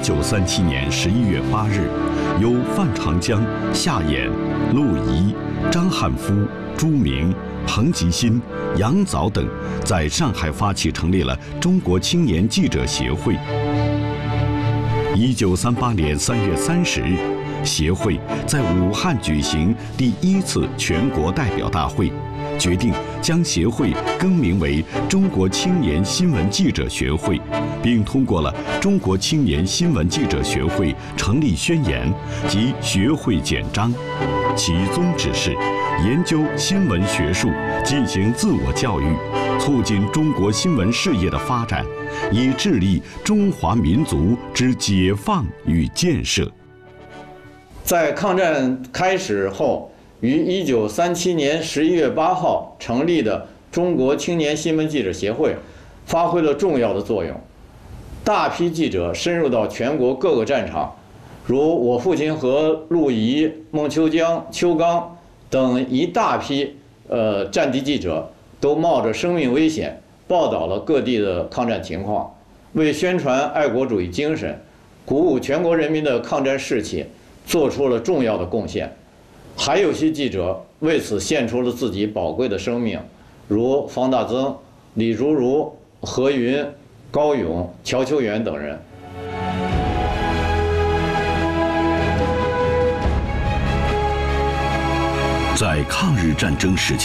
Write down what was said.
1937年11月8日，由范长江、夏衍、陆仪、张汉夫、朱明、彭吉新、杨藻等在上海发起成立了中国青年记者协会。1938年3月30日，协会在武汉举行第1次全国代表大会，决定将协会更名为中国青年新闻记者学会，并通过了《中国青年新闻记者学会成立宣言》及学会简章。其宗旨是研究新闻学术，进行自我教育，促进中国新闻事业的发展，以致力中华民族之解放与建设。 在抗战开始后，于1937年11月8号成立的中国青年新闻记者协会，发挥了重要的作用。大批记者深入到全国各个战场，如我父亲和陆仪、孟秋江、邱刚等一大批战地记者，都冒着生命危险报道了各地的抗战情况，为宣传爱国主义精神，鼓舞全国人民的抗战士气，做出了重要的贡献。还有些记者为此献出了自己宝贵的生命，如方大增、李如如、何云、高勇、乔秋元等人。 在抗日战争时期，